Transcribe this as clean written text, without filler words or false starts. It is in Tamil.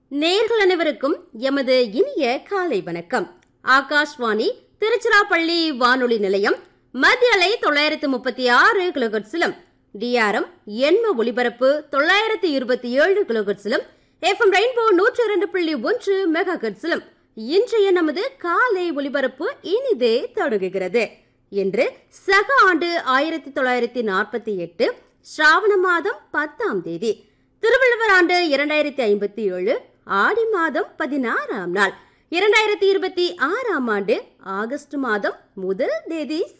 நேயர்கள் அனைவருக்கும் எமது இனிய காலை வணக்கம். ஆகாஷ்வாணி திருச்சிராப்பள்ளி வானொலி நிலையம் மத்திய அலை 936 கிலோஹெர்ட்ஸிலும் டிஆர்எம் எண்ம ஒலிபரப்பு 927 கிலோஹெர்ட்ஸிலும் எஃப்எம் ரெயின்போ 102.1 மெகாஹெர்ட்ஸிலும் இன்றைய நமது காலை ஒலிபரப்பு இனிதே தொடங்குகிறது. இன்று சக ஆண்டு 1948 ஸ்ராவண மாதம் 10ஆம் தேதி, திருவள்ளுவர் ஆண்டு 2057 ஆடி மாதம் 16ஆம் நாள், 2026ஆம் ஆண்டு ஆகஸ்ட் மாதம் 1 தேதி